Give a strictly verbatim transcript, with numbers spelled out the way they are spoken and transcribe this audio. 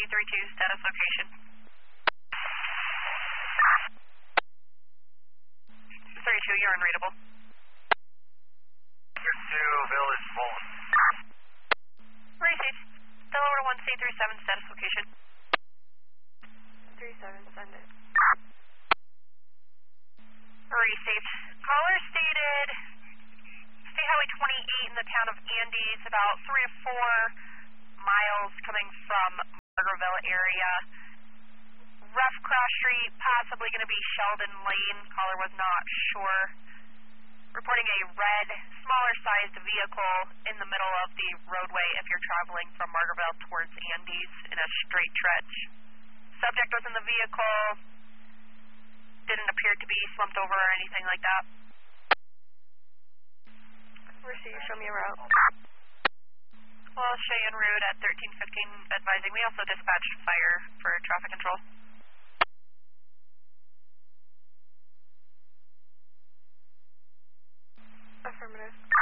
thirty-two, status location. thirty-two, you're unreadable. two, Village Fulton. Received. Delaware one, C thirty-seven, status location. thirty-seven, send it. Received. Caller stated State Highway twenty-eight in the town of Andes, about three to four miles coming from Margaretville area. Rough cross street, possibly going to be Sheldon Lane. Caller was not sure. Reporting a red, smaller sized vehicle in the middle of the roadway if you're traveling from Margaretville towards Andes in a straight stretch. Subject was in the vehicle. Didn't appear to be slumped over or anything like that. Receive, show me a route. Well, Cheyenne Route at thirteen fifteen advising. We also dispatched fire for traffic control. Affirmative.